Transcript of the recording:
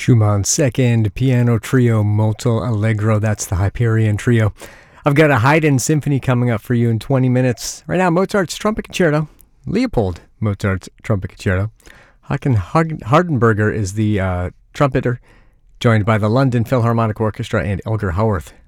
Schumann's second piano trio, Molto Allegro. That's the Hyperion Trio. I've got a Haydn symphony coming up for you in 20 minutes. Right now, Mozart's Trumpet Concerto. Leopold Mozart's Trumpet Concerto. Håkan Hardenberger is the trumpeter, joined by the London Philharmonic Orchestra and Elgar Howarth